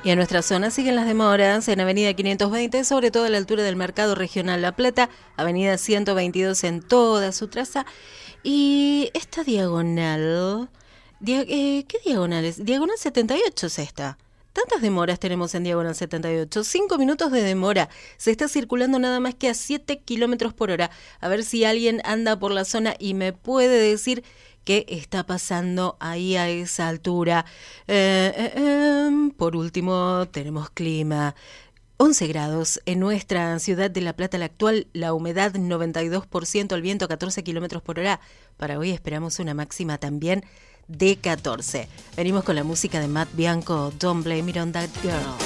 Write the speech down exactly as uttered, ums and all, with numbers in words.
Y en nuestra zona siguen las demoras en Avenida quinientos veinte, sobre todo a la altura del Mercado Regional La Plata, Avenida ciento veintidós en toda su traza. Y esta diagonal, dia, eh, ¿qué diagonal es? Diagonal setenta y ocho es esta. Tantas demoras tenemos en Diagonal setenta y ocho. Cinco minutos de demora. Se está circulando nada más que a siete kilómetros por hora. A ver si alguien anda por la zona y me puede decir qué está pasando ahí a esa altura. Eh, eh, eh, por último, tenemos clima. once grados en nuestra ciudad de La Plata, la actual, la humedad noventa y dos por ciento, el viento catorce kilómetros por hora. Para hoy esperamos una máxima también de catorce. Venimos con la música de Matt Bianco, Don't Blame It on That Girl.